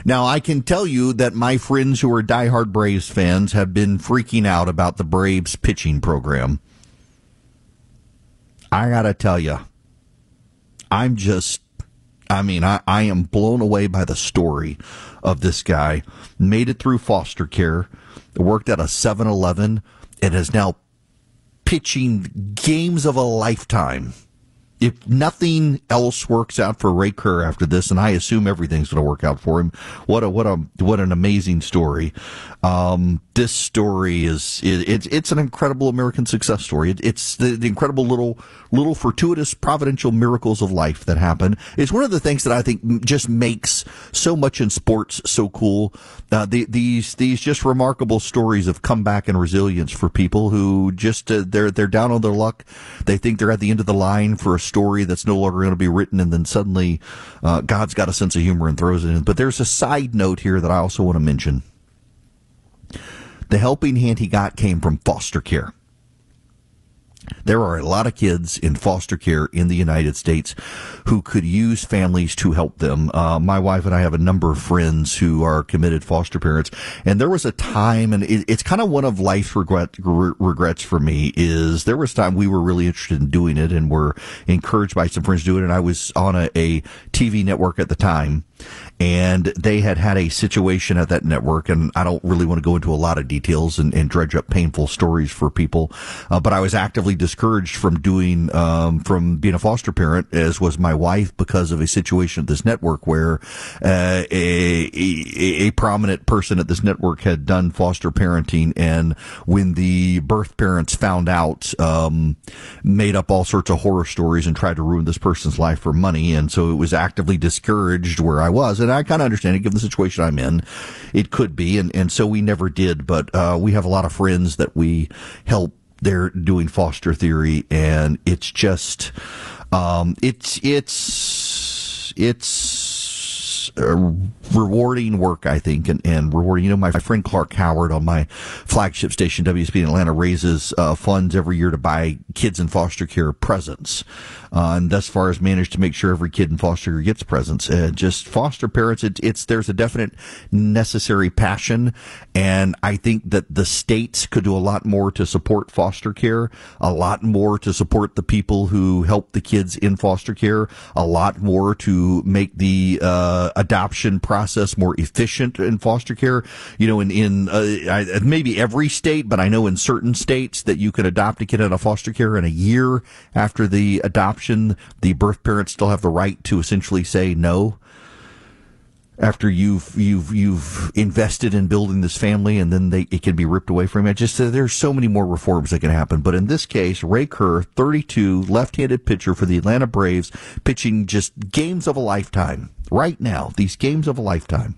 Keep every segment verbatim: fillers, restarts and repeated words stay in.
Now, I can tell you that my friends who are diehard Braves fans have been freaking out about the Braves pitching program. I got to tell you, I'm just, I mean, I, I am blown away by the story of this guy. Made it through foster care, worked at a seven eleven, and is now pitching games of a lifetime. If nothing else works out for Ray Kerr after this, and I assume everything's going to work out for him, what a what a what an amazing story! Um, this story is it, it's it's an incredible American success story. It, it's the, the incredible little little fortuitous providential miracles of life that happen. It's one of the things that I think just makes so much in sports so cool. Uh, the, these these just remarkable stories of comeback and resilience for people who just uh, they're they're down on their luck. They think they're at the end of the line for a story that's no longer going to be written, and then suddenly uh, God's got a sense of humor and throws it in. But there's a side note here that I also want to mention. The helping hand he got came from foster care. There are a lot of kids in foster care in the United States who could use families to help them. Uh, my wife and I have a number of friends who are committed foster parents, and there was a time, and it, it's kind of one of life's regret, re- regrets for me, is there was a time we were really interested in doing it and were encouraged by some friends to do it, and I was on a, a T V network at the time, and they had had a situation at that network, and I don't really want to go into a lot of details and, and dredge up painful stories for people, uh, but I was actively discouraged from doing, um, from being a foster parent, as was my wife, because of a situation at this network where uh, a, a, a prominent person at this network had done foster parenting, and when the birth parents found out, um, made up all sorts of horror stories and tried to ruin this person's life for money, and so it was actively discouraged where I was, and I kind of understand it, given the situation I'm in. It could be, and, and so we never did, but uh, we have a lot of friends that we help. They're doing foster theory, and it's just, um, it's, it's, it's uh, rewarding work, I think, and, and rewarding. You know, my friend Clark Howard on my flagship station, W S B in Atlanta, raises uh, funds every year to buy kids in foster care presents. Uh, and thus far has managed to make sure every kid in foster care gets presents. Uh, just foster parents, it, it's there's a definite necessary passion, and I think that the states could do a lot more to support foster care, a lot more to support the people who help the kids in foster care, a lot more to make the uh, adoption process more efficient in foster care. You know, in in uh, I, maybe every state, but I know in certain states that you can adopt a kid out of foster care, in a year after the adoption, the birth parents still have the right to essentially say no after you've you've you've invested in building this family, and then they it can be ripped away from you. Just uh, there's so many more reforms that can happen. But in this case, Ray Kerr, thirty-two, left-handed pitcher for the Atlanta Braves, pitching just games of a lifetime right now. These games of a lifetime.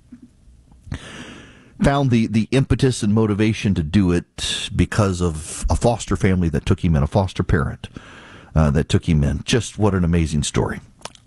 Found the, the impetus and motivation to do it because of a foster family that took him in, a foster parent uh, that took him in. Just what an amazing story.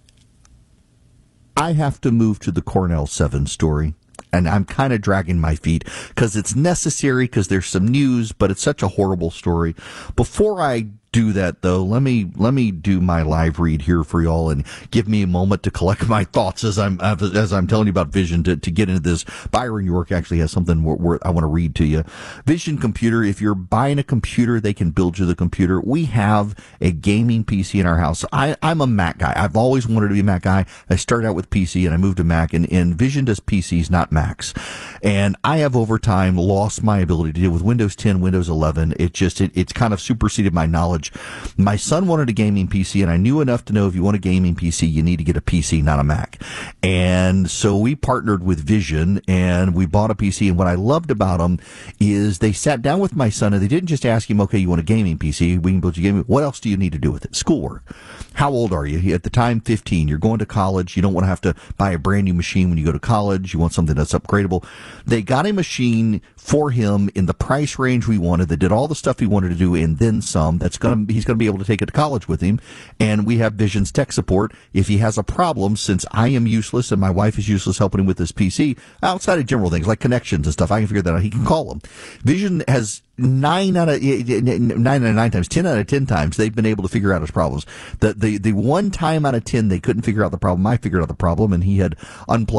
I have to move to the Cornell seven story, and I'm kind of dragging my feet because it's necessary, because there's some news, but it's such a horrible story. Before I do that, though, let me let me do my live read here for y'all and give me a moment to collect my thoughts as I'm as I'm telling you about Vision to, to get into this. Byron York actually has something where, where I want to read to you. Vision Computer, if you're buying a computer, they can build you the computer. We have a gaming P C in our house. I, I'm a Mac guy. I've always wanted to be a Mac guy. I started out with P C and I moved to Mac, and, and Vision does P Cs, not Macs. And I have over time lost my ability to deal with Windows ten, Windows eleven. It just, it, it's kind of superseded my knowledge. My son wanted a gaming P C, and I knew enough to know if you want a gaming P C, you need to get a P C, not a Mac. And so we partnered with Vision, and we bought a P C. And what I loved about them is they sat down with my son, and they didn't just ask him, okay, you want a gaming P C, we can build you a gaming. What else do you need to do with it? Schoolwork. How old are you? At the time, fifteen. You're going to college. You don't want to have to buy a brand new machine when you go to college. You want something that's upgradable. They got a machine for him in the price range we wanted, that did all the stuff he wanted to do and then some. That's going to, he's going to be able to take it to college with him. And we have Vision's tech support. If he has a problem, since I am useless and my wife is useless helping him with this P C, outside of general things like connections and stuff, I can figure that out. He can call them. Vision has nine out of nine out of nine times, ten out of ten times, they've been able to figure out his problems. The the the one time out of ten they couldn't figure out the problem, I figured out the problem, and he had unplugged